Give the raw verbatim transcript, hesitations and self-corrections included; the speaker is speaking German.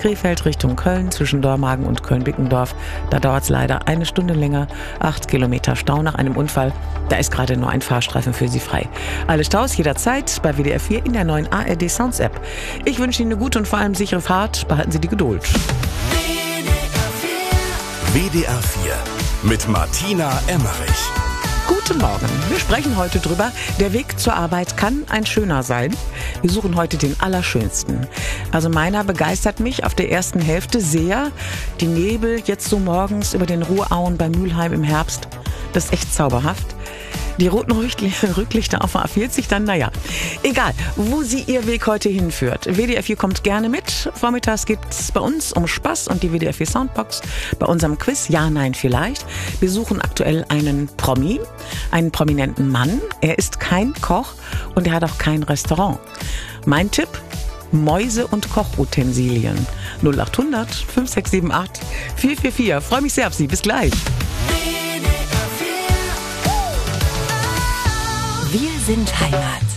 Krefeld Richtung Köln zwischen Dormagen und Köln-Bickendorf. Da dauert es leider eine Stunde länger. Acht Kilometer Stau nach einem Unfall. Da ist gerade nur ein Fahrstreifen für Sie frei. Alle Staus jederzeit bei W D R vier in der neuen A R D Sounds App. Ich wünsche Ihnen eine gute und vor allem sichere Fahrt. Behalten Sie die Geduld. W D R vier mit Martina Emmerich. Guten Morgen. Wir sprechen heute drüber, der Weg zur Arbeit kann ein schöner sein. Wir suchen heute den allerschönsten. Also meiner begeistert mich auf der ersten Hälfte sehr. Die Nebel jetzt so morgens über den Ruhrauen bei Mülheim im Herbst. Das ist echt zauberhaft. Die roten Rücklichter auf der A vierzig dann, naja. Egal, wo Sie Ihr Weg heute hinführt. W D R vier kommt gerne mit. Vormittags geht's bei uns um Spaß und die W D R vier Soundbox bei unserem Quiz Ja, Nein, Vielleicht. Wir suchen aktuell einen Promi, einen prominenten Mann. Er ist kein Koch und er hat auch kein Restaurant. Mein Tipp? Mäuse- und Kochutensilien. null acht hundert fünf sechs sieben acht vier vier vier. Freue mich sehr auf Sie. Bis gleich. Wir sind Heimat.